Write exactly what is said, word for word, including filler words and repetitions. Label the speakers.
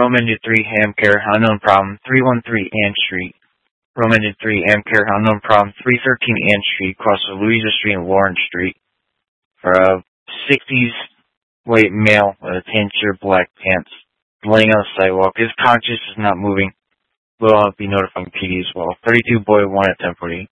Speaker 1: Roman nude three, Ham Care, unknown problem, three one three Ann Street. Roman nude three, Ham Care, unknown problem, three thirteen Ann Street, across with Louisa Street and Warren Street. For a sixties weight male with a tan shirt, black pants, laying on the sidewalk. Is conscious, is not moving. Will be notifying P D as well. thirty-two boy one at ten forty.